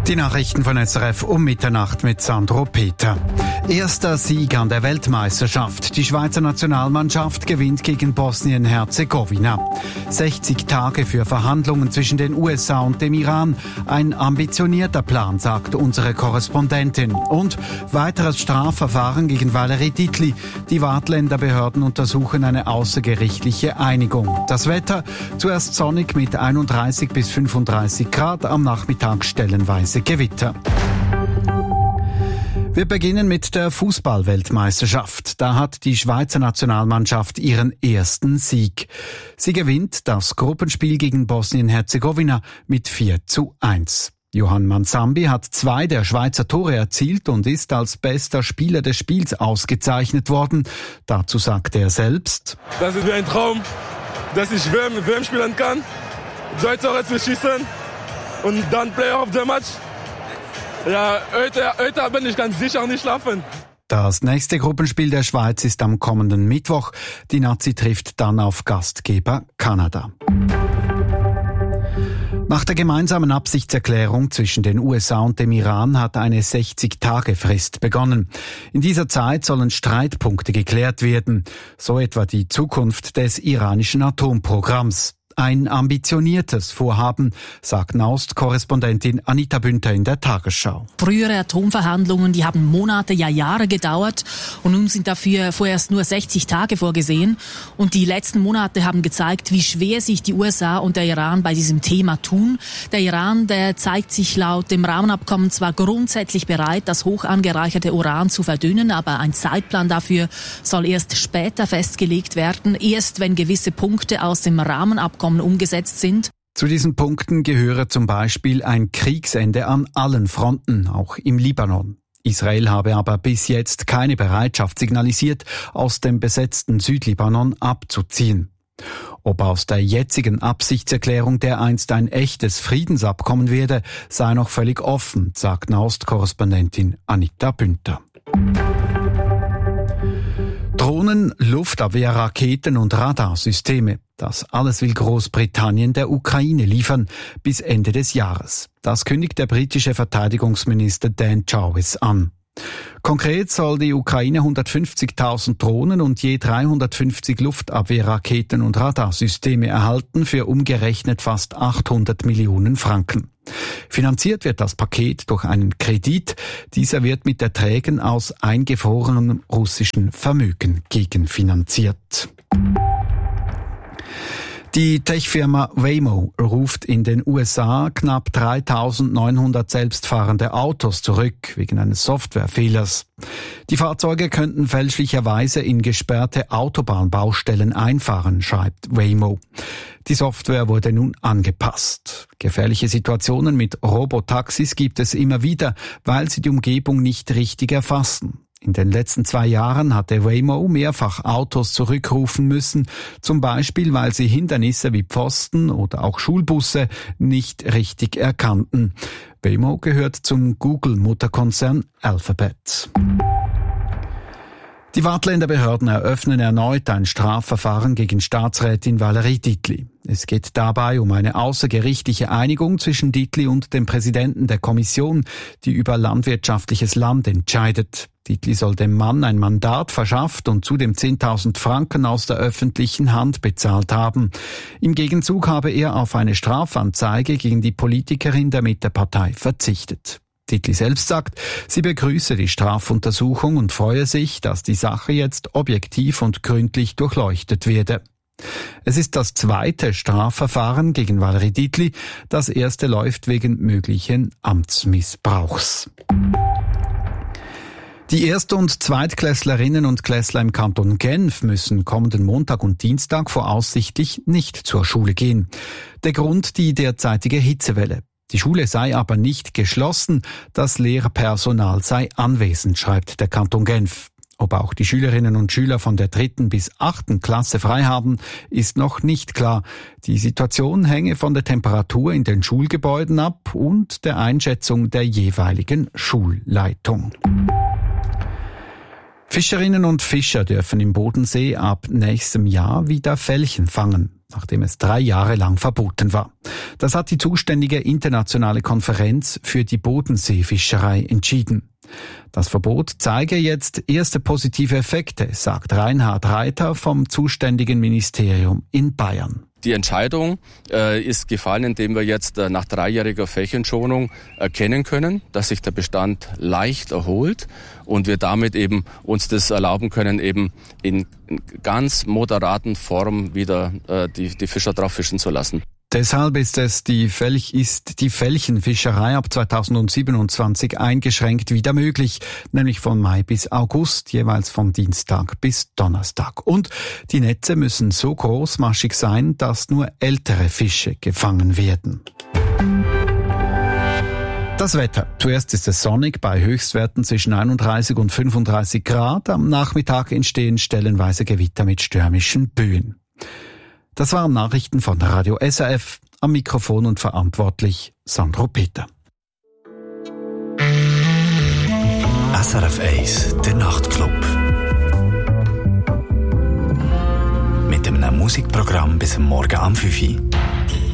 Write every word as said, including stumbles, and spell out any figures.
Die Nachrichten von S R F um Mitternacht mit Sandro Peter. Erster Sieg an der Weltmeisterschaft. Die Schweizer Nationalmannschaft gewinnt gegen Bosnien-Herzegowina. sechzig Tage für Verhandlungen zwischen den U S A und dem Iran. Ein ambitionierter Plan, sagt unsere Korrespondentin. Und weiteres Strafverfahren gegen Valérie Dietli. Die Waadtländer Behörden untersuchen eine außergerichtliche Einigung. Das Wetter zuerst sonnig mit einunddreißig bis fünfunddreißig Grad, am Nachmittag stellenweise Gewitter. Wir beginnen mit der Fußball-Weltmeisterschaft. Da hat die Schweizer Nationalmannschaft ihren ersten Sieg. Sie gewinnt das Gruppenspiel gegen Bosnien-Herzegowina mit vier zu eins. Johann Manzambi hat zwei der Schweizer Tore erzielt und ist als bester Spieler des Spiels ausgezeichnet worden. Dazu sagte er selbst: Das ist wie ein Traum, dass ich W M, W M spielen kann, zwei Tore zu schießen und dann Player of the Match. Ja, heute, heute bin ich ganz sicher nicht schlafen. Das nächste Gruppenspiel der Schweiz ist am kommenden Mittwoch. Die Nazi trifft dann auf Gastgeber Kanada. Nach der gemeinsamen Absichtserklärung zwischen den U S A und dem Iran hat eine sechzig-Tage-Frist begonnen. In dieser Zeit sollen Streitpunkte geklärt werden, so etwa die Zukunft des iranischen Atomprogramms. Ein ambitioniertes Vorhaben, sagt Nahost-Korrespondentin Anita Bünter in der Tagesschau. Frühere Atomverhandlungen, die haben Monate, ja Jahre gedauert und nun sind dafür vorerst nur sechzig Tage vorgesehen. Und die letzten Monate haben gezeigt, wie schwer sich die U S A und der Iran bei diesem Thema tun. Der Iran, der zeigt sich laut dem Rahmenabkommen zwar grundsätzlich bereit, das hoch angereicherte Uran zu verdünnen, aber ein Zeitplan dafür soll erst später festgelegt werden, erst wenn gewisse Punkte aus dem Rahmenabkommen umgesetzt sind. Zu diesen Punkten gehöre zum Beispiel ein Kriegsende an allen Fronten, auch im Libanon. Israel habe aber bis jetzt keine Bereitschaft signalisiert, aus dem besetzten Südlibanon abzuziehen. Ob aus der jetzigen Absichtserklärung dereinst ein echtes Friedensabkommen werde, sei noch völlig offen, sagt Nahost-Korrespondentin Anita Bünter. Drohnen, Luftabwehr, Raketen und Radarsysteme. Das alles will Großbritannien der Ukraine liefern bis Ende des Jahres. Das kündigt der britische Verteidigungsminister Dan Jarvis an. Konkret soll die Ukraine hundertfünfzigtausend Drohnen und je dreihundertfünfzig Luftabwehrraketen und Radarsysteme erhalten für umgerechnet fast achthundert Millionen Franken. Finanziert wird das Paket durch einen Kredit. Dieser wird mit Erträgen aus eingefrorenem russischen Vermögen gegenfinanziert. Die Tech-Firma Waymo ruft in den U S A knapp dreitausendneunhundert selbstfahrende Autos zurück wegen eines Softwarefehlers. Die Fahrzeuge könnten fälschlicherweise in gesperrte Autobahnbaustellen einfahren, schreibt Waymo. Die Software wurde nun angepasst. Gefährliche Situationen mit Robotaxis gibt es immer wieder, weil sie die Umgebung nicht richtig erfassen. In den letzten zwei Jahren hatte Waymo mehrfach Autos zurückrufen müssen, zum Beispiel weil sie Hindernisse wie Pfosten oder auch Schulbusse nicht richtig erkannten. Waymo gehört zum Google-Mutterkonzern Alphabet. Die Waadtländer Behörden eröffnen erneut ein Strafverfahren gegen Staatsrätin Valérie Dietli. Es geht dabei um eine außergerichtliche Einigung zwischen Dietli und dem Präsidenten der Kommission, die über landwirtschaftliches Land entscheidet. Dietli soll dem Mann ein Mandat verschafft und zudem zehntausend Franken aus der öffentlichen Hand bezahlt haben. Im Gegenzug habe er auf eine Strafanzeige gegen die Politikerin der Mittepartei verzichtet. Dietli selbst sagt, sie begrüße die Strafuntersuchung und freue sich, dass die Sache jetzt objektiv und gründlich durchleuchtet werde. Es ist das zweite Strafverfahren gegen Valérie Dietli. Das erste läuft wegen möglichen Amtsmissbrauchs. Die Erst- und Zweitklässlerinnen und Klässler im Kanton Genf müssen kommenden Montag und Dienstag voraussichtlich nicht zur Schule gehen. Der Grund die derzeitige Hitzewelle. Die Schule sei aber nicht geschlossen, das Lehrpersonal sei anwesend, schreibt der Kanton Genf. Ob auch die Schülerinnen und Schüler von der dritten bis achten Klasse frei haben, ist noch nicht klar. Die Situation hänge von der Temperatur in den Schulgebäuden ab und der Einschätzung der jeweiligen Schulleitung. Fischerinnen und Fischer dürfen im Bodensee ab nächstem Jahr wieder Felchen fangen. nachdem es drei Jahre lang verboten war. Das hat die zuständige internationale Konferenz für die Bodenseefischerei entschieden. Das Verbot zeige jetzt erste positive Effekte, sagt Reinhard Reiter vom zuständigen Ministerium in Bayern. Die Entscheidung äh, ist gefallen, indem wir jetzt äh, nach dreijähriger Flächenschonung erkennen können, dass sich der Bestand leicht erholt und wir damit eben uns das erlauben können, eben in, in ganz moderaten Form wieder äh, die, die Fischer drauf fischen zu lassen. Deshalb ist es die Felch, ist die Felchenfischerei ab zweitausendsiebenundzwanzig eingeschränkt wieder möglich, nämlich von Mai bis August, jeweils von Dienstag bis Donnerstag. Und die Netze müssen so großmaschig sein, dass nur ältere Fische gefangen werden. Das Wetter. Zuerst ist es sonnig bei Höchstwerten zwischen einunddreißig und fünfunddreißig Grad. Am Nachmittag entstehen stellenweise Gewitter mit stürmischen Böen. Das waren Nachrichten von Radio S R F. Am Mikrofon und verantwortlich Sandro Peter. S R F eins, der Nachtclub. Mit einem Musikprogramm bis Morgen am fünf Uhr.